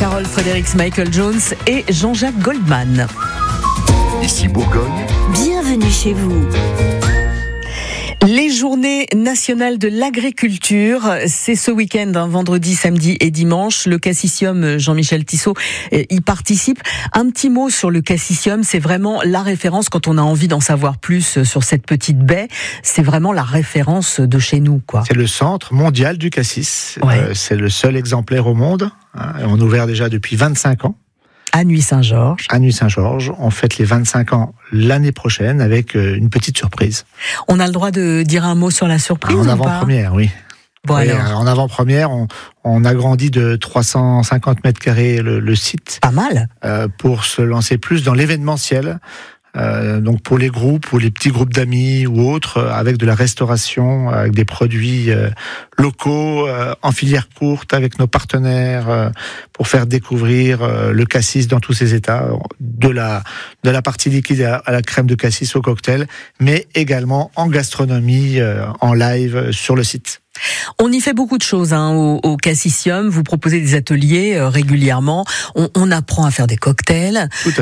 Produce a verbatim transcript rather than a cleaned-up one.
Carol Fredericks, Michael Jones et Jean-Jacques Goldman. Ici Bourgogne. Bienvenue chez vous. Les journées nationales de l'agriculture, c'est ce week-end, hein, vendredi, samedi et dimanche. Le Cassisium, Jean-Michel Tissot y participe. Un petit mot sur le Cassisium, c'est vraiment la référence quand on a envie d'en savoir plus sur cette petite baie. C'est vraiment la référence de chez nous, quoi. C'est le centre mondial du cassis. Ouais. Euh, c'est le seul exemplaire au monde. Hein, on est ouvert déjà depuis vingt-cinq ans. À Nuits-Saint-Georges. À Nuits-Saint-Georges. On fête les vingt-cinq ans l'année prochaine avec une petite surprise. On a le droit de dire un mot sur la surprise, en ou avant-première, oui. Bon, oui, alors. En avant-première, on, on agrandit de trois cent cinquante mètres carrés le, le site. Pas mal. Euh, pour se lancer plus dans l'événementiel. Euh, donc pour les groupes ou les petits groupes d'amis ou autres, euh, avec de la restauration, avec des produits euh, locaux, euh, en filière courte, avec nos partenaires, euh, pour faire découvrir euh, le cassis dans tous ses états, de la de la partie liquide à, à la crème de cassis au cocktail, mais également en gastronomie, euh, en live sur le site. On y fait beaucoup de choses hein, au, au Cassisium. Vous proposez des ateliers euh, régulièrement. On, on apprend à faire des cocktails. Tout à fait.